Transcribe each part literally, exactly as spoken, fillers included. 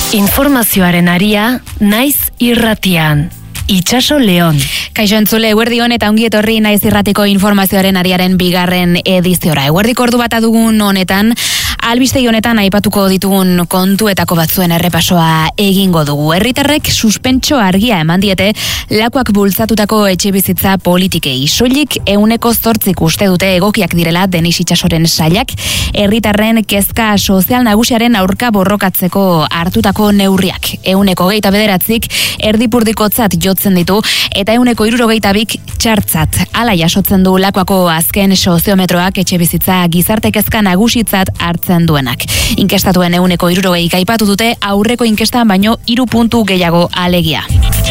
Informazioaren aria, naiz irratian. Itxaso Leon. Kaixo entzule, eguerdion eta ongi etorri naiz irratiko informazioaren ariaren bigarren ediziora. Eguerdiko ordu bat adugun honetan, albistegi honetan aipatuko ditugun kontuetako batzuen errepasoa egingo dugu. Herritarrek suspentso argia eman diete lakuak bultzatutako etxebizitza politikei. Soilik ehuneko zortzik uste dute egokiak direla Denis Itxasoren sailak, herritarren kezka sozial nagusiaren aurka borrokatzeko hartutako neurriak. Ehuneko geita bederatzik erdipurdikotzat jotzen ditu eta ehuneko hirurogeita bik txartzat. Hala jasotzen du Lakuako azken soziometroak etxebizitza gizarte kezka nagusitzat hartzen duenak. Inkestatuen ehuneko hirurogeik aipatu dute aurreko inkestan baino hiru puntu gehiago alegia.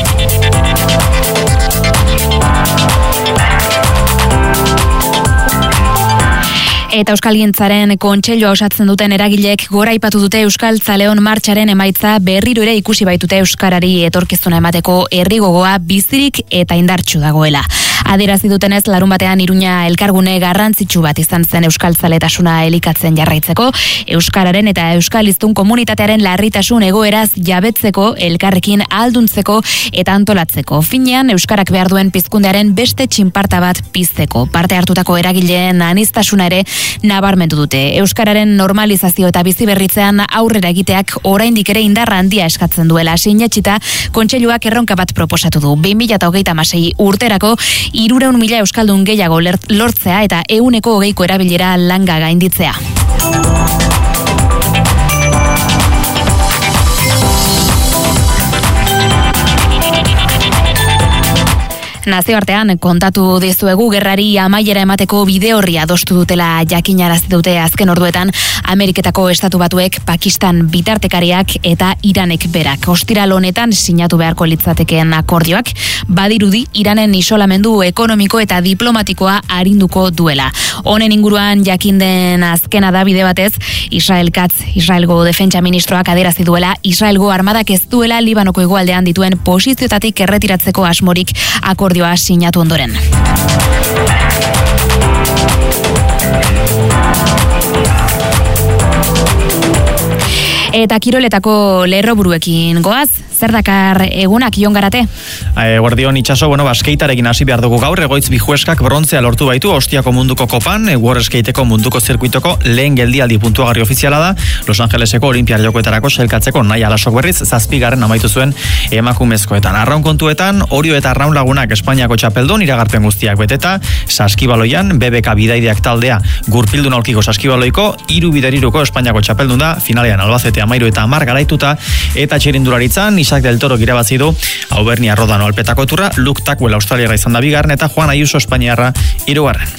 Eta Euskalgintzaren kontseilua osatzen duten eragileek gora aipatu dute Euskal Zaleon martxaren emaitza berriro ere ikusi baitute euskarari etorkizuna emateko herri gogoa bizirik eta indartsu dagoela. Adierazi dutenez, larun batean Iruña elkargune garrantzitsu bat izan zen Euskal Zaletasuna elikatzen jarraitzeko, euskararen eta euskaliztun komunitatearen larritasun egoeraz jabetzeko, elkarrekin ahalduntzeko eta antolatzeko. Finean, euskarak behar duen pizkundearen beste txinparta bat pizteko. Parte hartutako eragileen aniztasuna ere nabarmendu dute. Euskararen normalizazio eta biziberritzean aurrera egiteak oraindik ere indarra handia eskatzen duela sinetsita, kontseiluak erronka bat proposatu du. bi mila hogeita hamasei urterako hirurehun mila euskaldun gehiago lortzea eta ehuneko hogeiko erabilera langa gainditzea. Nazioartean kontatu dizuegu gerrari amaiera emateko bide horri adostu dutela jakinarazi dute azken orduetan Ameriketako Estatu Batuek, Pakistan bitartekariak eta Iranek berak. Ostiral honetan sinatu beharko litzatekeen akordioak badirudi Iranen isolamendu ekonomiko eta diplomatikoa arinduko duela. Honen inguruan jakinden azkena da bide batez, Israel Katz, Israelgo defentsa ministroak adierazi duela Israelgo armadak ez duela Libanoko hegoaldean dituen posizioetatik erretiratzeko asmorik akordio sinatu ondoren. Eta kiroletako lerroburuekin goaz, zer dakar egunak Jon Garate? E, Guardion Itxaso, bueno, baskeitarekin hasi behar dugu gaur, Egoitz Bijueskak brontzea lortu baitu Ostiako munduko kopan, World Skateeko munduko zirkuitoko lehen geldialdi puntuagarri ofiziala da, Los Angeleseko Olimpiar Jokoetarako sailkatzeko nahi alasok berriz, zazpigarren amaitu zuen emakumezkoetan. Arraun kontuetan, Orio eta Arraun Lagunak Espainiako txapeldun iragarpen guztiak beteta, saskibaloian, B B K bidaideak taldea gurpildun aurkiko saskibaloiko, hiru bideriruko Espainiako txapeldun da, finalean Albacete amairu eta amar garaituta, eta txirindularitzan Isaac del Toro irabazi du Auvernia Rodano alpetako turra, Luke Takwell australiarra izan da bigarren eta Juan Ayuso espainiarra hirugarren.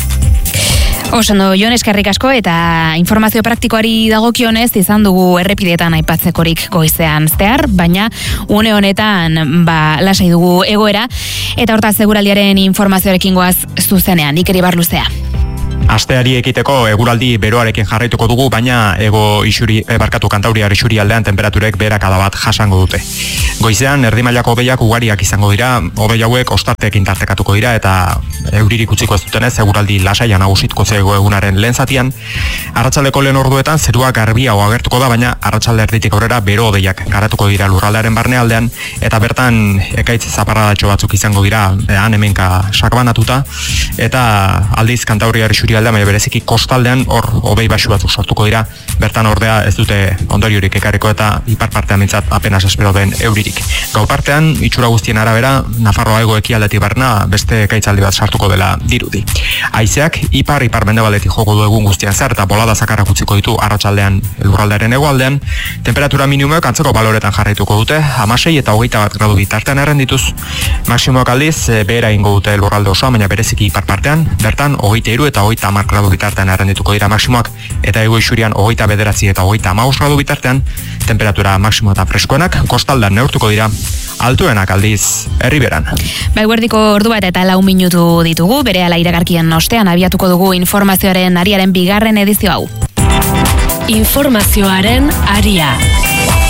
Osondo, Jon, eskerrik asko eta informazio praktikoari dagokionez izan dugu errepideetan aipatzekorik goizean zehar, baina une honetan ba, lasai dugu egoera eta hortaz seguraldiaren informazioarekin goaz zuzenean, Ikeri Barluzea. Asteari ekiteko eguraldi beroarekin jarraituko dugu, baina ego isuri, e, barkatu kantauriar isuri aldean temperaturek beherakada bat jasango dute. Goizean erdimailako hodeiak ugariak izango dira, hodei hauek ostarteekin tartekatuko dira eta euririk utziko ez dutenez eguraldi lasaia nagusituko zego egunaren lehen zatian. Arratsaldeko lehen orduetan zerua garbiago agertuko da, baina arratsalde erditik aurrera bero hodeiak garatuko dira lurraldearen barnealdean eta bertan ekaitz zaparradatxo batzuk izango dira han hemenka sakbanatuta eta aldiz kantauriar isuri aldean, baina bereziki kostaldean hor hobei baxu batzuk sortuko dira, bertan ordea ez dute ondoriorik ekarriko eta ipar partean mintzat apenas espero den euririk. Gau partean, itxura guztien arabera, Nafarroa hego ekialdetik barna beste ekaitzaldi bat sartuko dela dirudi. Haizeak ipar ipar mendebaldetik joko du egun guztian zer eta bolada zakarrak utziko ditu arratsaldean lurraldearen hegoaldean. Temperatura minimoek antzeko baloretan jarraituko dute, hamasei eta hogeita bat gradu bitartean errendituz. Maximoak aldiz behera ingo dute lurralde osoa, baina bereziki ipar partean, bertan hogeita hiru eta hogeita hamar gradu bitartean errendituko dira maximoak eta ego isurian hogeita bederatzi eta hogeita hamabost gradu bitartean, temperatura maximo eta freskoenak kostaldean neurtuko dira, altuenak aldiz herriberan. Bai, guerdiko ordu bat eta lau minutu ditugu, berehala iragarkien ostean abiatuko dugu informazioaren ariaren bigarren edizio hau. Informazioaren aria.